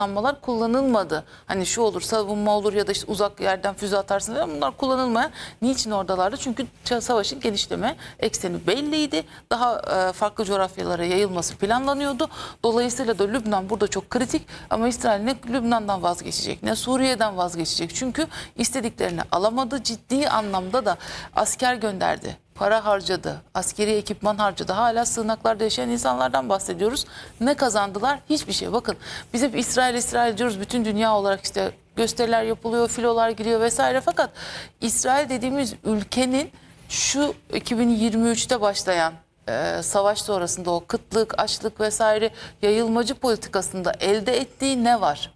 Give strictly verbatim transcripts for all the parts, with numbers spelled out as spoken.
planlamalar kullanılmadı. Hani şu olur, savunma olur ya da işte uzak yerden füze atarsın falan, bunlar kullanılmayan. Niçin oradalardı? Çünkü savaşın genişleme ekseni belliydi. Daha e, farklı coğrafyalara yayılması planlanıyordu. Dolayısıyla da Lübnan burada çok kritik ama İsrail ne Lübnan'dan vazgeçecek ne Suriye'den vazgeçecek. Çünkü istediklerini alamadı. Ciddi anlamda da asker gönderdi. Para harcadı, askeri ekipman harcadı. Hala sığınaklarda yaşayan insanlardan bahsediyoruz. Ne kazandılar? Hiçbir şey. Bakın biz hep İsrail, İsrail diyoruz. Bütün dünya olarak işte gösteriler yapılıyor, filolar giriyor vesaire. Fakat İsrail dediğimiz ülkenin şu iki bin yirmi üçte başlayan e, savaş sonrasında o kıtlık, açlık vesaire yayılmacı politikasında elde ettiği ne var?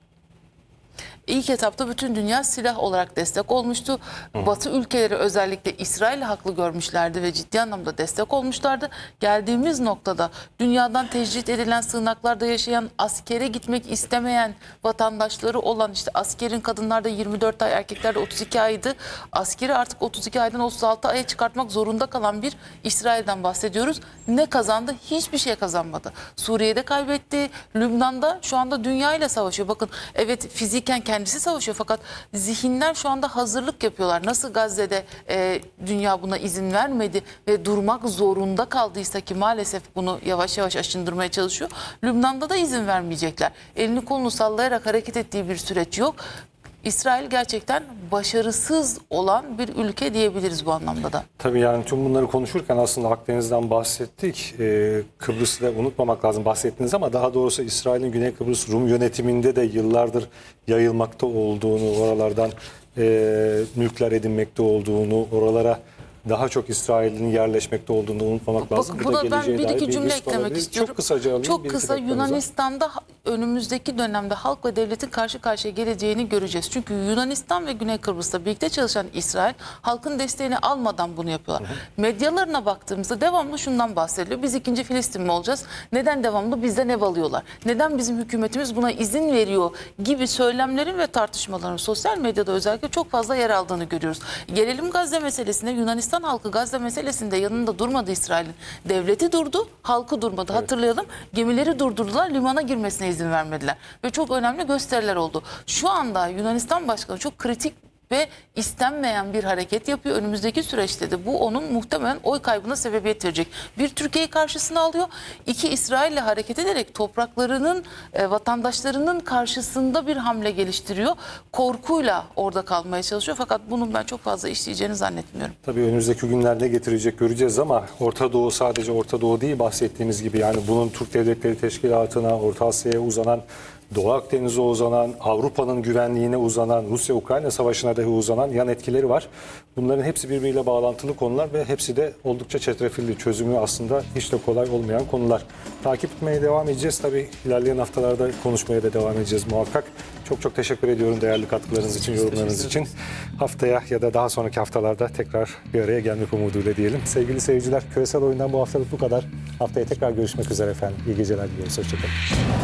İlk etapta bütün dünya silah olarak destek olmuştu. Hı. Batı ülkeleri özellikle İsrail'i haklı görmüşlerdi ve ciddi anlamda destek olmuşlardı. Geldiğimiz noktada dünyadan tecrit edilen sığınaklarda yaşayan, askere gitmek istemeyen vatandaşları olan, işte askerin kadınlarda yirmi dört ay, erkeklerde otuz iki aydı. Askeri artık otuz iki aydan otuz altı aya çıkartmak zorunda kalan bir İsrail'den bahsediyoruz. Ne kazandı? Hiçbir şey kazanmadı. Suriye'de kaybetti. Lübnan'da şu anda dünya ile savaşıyor. Bakın evet, fiziken kendisi savaşıyor fakat zihinler şu anda hazırlık yapıyorlar. Nasıl Gazze'de e, dünya buna izin vermedi ve durmak zorunda kaldıysa ki maalesef bunu yavaş yavaş aşındırmaya çalışıyor. Lübnan'da da izin vermeyecekler. Elini kolunu sallayarak hareket ettiği bir süreç yok. İsrail gerçekten başarısız olan bir ülke diyebiliriz bu anlamda da. Tabii yani tüm bunları konuşurken aslında Akdeniz'den bahsettik. Ee, Kıbrıs'ı da unutmamak lazım, bahsettiniz ama daha doğrusu İsrail'in Güney Kıbrıs Rum yönetiminde de yıllardır yayılmakta olduğunu, oralardan e, mülkler edinmekte olduğunu, oralara daha çok İsrail'in yerleşmekte olduğunu unutmamak lazım. Bakın, buna ben bir iki cümle eklemek istiyorum. Çok kısaca alayım. Çok kısa, Yunanistan'da önümüzdeki dönemde halk ve devletin karşı karşıya geleceğini göreceğiz. Çünkü Yunanistan ve Güney Kıbrıs'ta birlikte çalışan İsrail halkın desteğini almadan bunu yapıyorlar. Hı hı. Medyalarına baktığımızda devamlı şundan bahsediliyor. Biz ikinci Filistin mi olacağız? Neden devamlı bizden ev alıyorlar? Neden bizim hükümetimiz buna izin veriyor gibi söylemlerin ve tartışmaların sosyal medyada özellikle çok fazla yer aldığını görüyoruz. Gelelim Gazze meselesine. Yunanistan halkı Gazze meselesinde yanında durmadı İsrail'in. Devleti durdu, halkı durmadı. Evet. Hatırlayalım, gemileri durdurdular, limana girmesine izin vermediler. Ve çok önemli gösteriler oldu. Şu anda Yunanistan Başkanı çok kritik ve istenmeyen bir hareket yapıyor. Önümüzdeki süreçte de bu onun muhtemelen oy kaybına sebebiyet verecek. Bir, Türkiye'yi karşısına alıyor. İki, İsrail'le hareket ederek topraklarının, e, vatandaşlarının karşısında bir hamle geliştiriyor. Korkuyla orada kalmaya çalışıyor. Fakat bunun ben çok fazla işleyeceğini zannetmiyorum. Tabii önümüzdeki günlerde getirecek göreceğiz ama Orta Doğu sadece Orta Doğu değil, bahsettiğimiz gibi yani bunun Türk Devletleri Teşkilatı'na, Orta Asya'ya uzanan, Doğu Akdeniz'e uzanan, Avrupa'nın güvenliğine uzanan, Rusya-Ukrayna savaşına dahi uzanan yan etkileri var. Bunların hepsi birbiriyle bağlantılı konular ve hepsi de oldukça çetrefilli. Çözümü aslında hiç de kolay olmayan konular. Takip etmeye devam edeceğiz. Tabii ilerleyen haftalarda konuşmaya da devam edeceğiz muhakkak. Çok çok teşekkür ediyorum değerli katkılarınız için, yorumlarınız için. Haftaya ya da daha sonraki haftalarda tekrar bir araya gelmek umuduyla diyelim. Sevgili seyirciler, Küresel Oyun'dan bu haftalık bu kadar. Haftaya tekrar görüşmek üzere efendim. İyi geceler diliyoruz. Hoşçakalın.